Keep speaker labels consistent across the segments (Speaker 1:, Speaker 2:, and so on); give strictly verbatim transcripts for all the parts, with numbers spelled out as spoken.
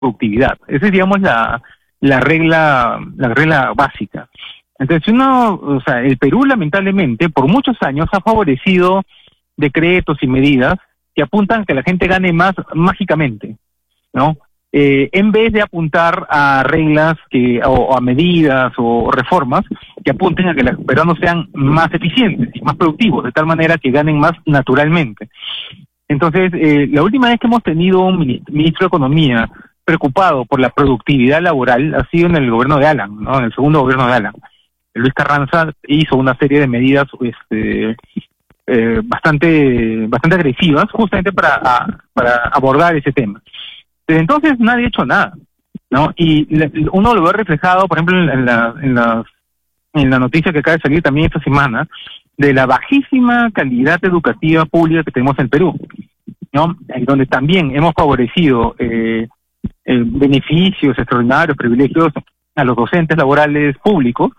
Speaker 1: productividad. Esa es, digamos, la, la regla, la regla básica. Entonces, uno, o sea, el Perú lamentablemente por muchos años ha favorecido decretos y medidas que apuntan a que la gente gane más mágicamente, ¿no? Eh, en vez de apuntar a reglas que o, o a medidas o reformas que apunten a que los peruanos sean más eficientes y más productivos, de tal manera que ganen más naturalmente. Entonces, eh, la última vez que hemos tenido un ministro de Economía preocupado por la productividad laboral ha sido en el gobierno de Alan, ¿no? En el segundo gobierno de Alan. Luis Carranza hizo una serie de medidas este, eh, bastante bastante agresivas justamente para, a, para abordar ese tema. Desde entonces nadie ha hecho nada, ¿no? Y le, uno lo ve reflejado, por ejemplo, en la, en, la, en la noticia que acaba de salir también esta semana, de la bajísima calidad educativa pública que tenemos en Perú, ¿no? En donde también hemos favorecido eh, eh, beneficios extraordinarios, privilegios a los docentes laborales públicos,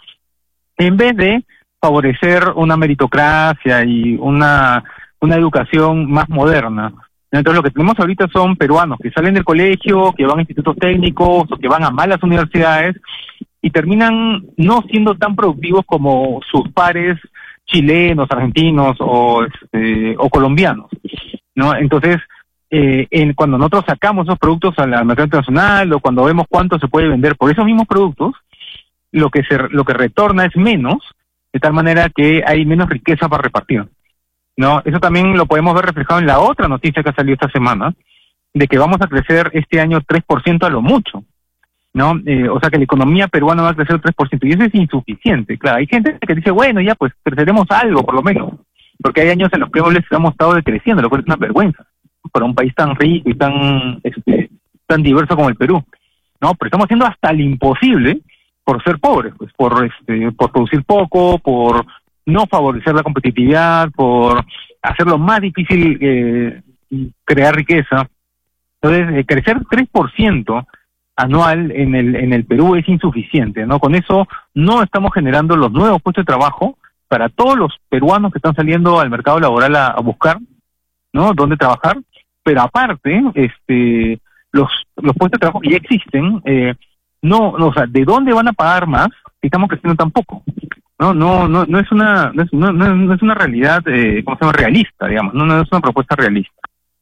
Speaker 1: en vez de favorecer una meritocracia y una, una educación más moderna. Entonces lo que tenemos ahorita son peruanos que salen del colegio, que van a institutos técnicos o que van a malas universidades y terminan no siendo tan productivos como sus pares chilenos, argentinos o este, o colombianos, ¿no? Entonces, eh, en, cuando nosotros sacamos esos productos al mercado internacional o cuando vemos cuánto se puede vender por esos mismos productos, lo que se lo que retorna es menos, de tal manera que hay menos riqueza para repartir, ¿no? Eso también lo podemos ver reflejado en la otra noticia que ha salido esta semana, de que vamos a crecer este año tres por ciento a lo mucho, ¿no? Eh, o sea que la economía peruana va a crecer tres por ciento, y eso es insuficiente. Claro, hay gente que dice, bueno, ya pues creceremos algo por lo menos, porque hay años en los que hemos estado decreciendo, lo cual es una vergüenza para un país tan rico y tan este, tan diverso como el Perú, ¿no? Pero estamos haciendo hasta lo imposible por ser pobres, pues por este por producir poco, por no favorecer la competitividad, por hacerlo más difícil eh, crear riqueza. Entonces, eh, crecer tres por ciento anual en el en el Perú es insuficiente, ¿no? Con eso no estamos generando los nuevos puestos de trabajo para todos los peruanos que están saliendo al mercado laboral a, a buscar, ¿no? Dónde trabajar, pero aparte, este los los puestos de trabajo que ya existen, eh, no, no, o sea, ¿de dónde van a pagar más si estamos creciendo tan poco? No, no, no, no es una, no es, no, no es una realidad, eh, ¿cómo se llama? Realista, digamos, no, no es una propuesta realista.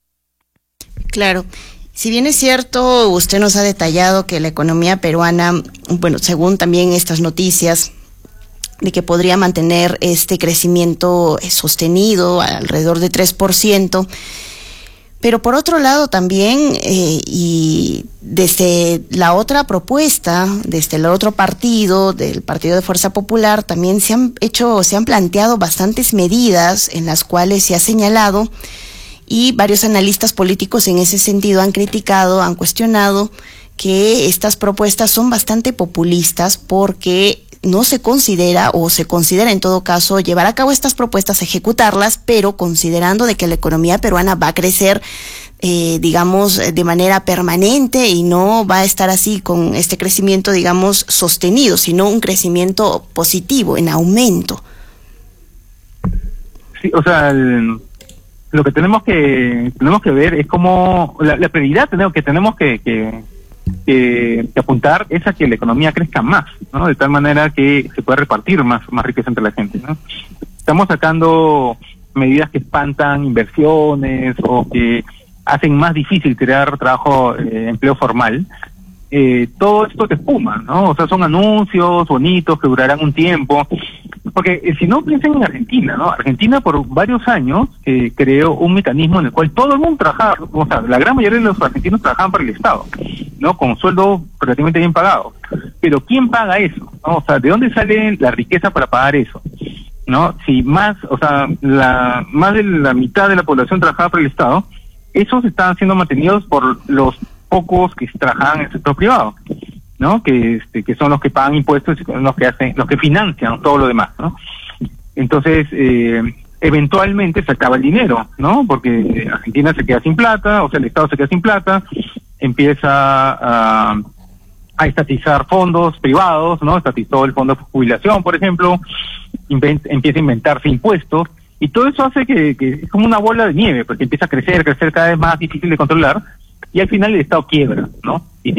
Speaker 2: Claro. Si bien es cierto, usted nos ha detallado que la economía peruana, bueno, según también estas noticias, de que podría mantener este crecimiento sostenido alrededor de tres por ciento, pero por otro lado también, eh, y desde la otra propuesta, desde el otro partido, del Partido de Fuerza Popular, también se han hecho, se han planteado bastantes medidas en las cuales se ha señalado, y varios analistas políticos en ese sentido han criticado, han cuestionado que estas propuestas son bastante populistas porque no se considera, o se considera en todo caso, llevar a cabo estas propuestas, ejecutarlas, pero considerando de que la economía peruana va a crecer, eh, digamos, de manera permanente y no va a estar así con este crecimiento, digamos, sostenido, sino un crecimiento positivo, en aumento.
Speaker 1: Sí, o sea, el, lo que tenemos que tenemos que ver es cómo la, la prioridad tenemos, que tenemos que, que Que, que apuntar es a que la economía crezca más, ¿no? De tal manera que se pueda repartir más, más riqueza entre la gente, ¿no? Estamos sacando medidas que espantan inversiones o que hacen más difícil crear trabajo, eh, empleo formal. Eh, todo esto te espuma, ¿no? O sea, son anuncios bonitos que durarán un tiempo. Porque eh, si no, piensen en Argentina, ¿no? Argentina por varios años eh, creó un mecanismo en el cual todo el mundo trabajaba, o sea, la gran mayoría de los argentinos trabajaban para el Estado, ¿no? Con sueldos relativamente bien pagados. Pero ¿quién paga eso? ¿No? O sea, ¿de dónde sale la riqueza para pagar eso? ¿No? Si más, o sea, la más de la mitad de la población trabajaba para el Estado, esos están siendo mantenidos por los pocos que trabajaban en el sector privado, ¿no? Que este, que son los que pagan impuestos y son los que hacen, los que financian todo lo demás, ¿no? Entonces, eh, eventualmente se acaba el dinero, ¿no? Porque Argentina se queda sin plata, o sea, el Estado se queda sin plata, empieza a, a estatizar fondos privados, ¿no? Estatizó el fondo de jubilación, por ejemplo, invent, empieza a inventarse impuestos, y todo eso hace que, que es como una bola de nieve, porque empieza a crecer, crecer cada vez más difícil de controlar, y al final el Estado quiebra, ¿no? Y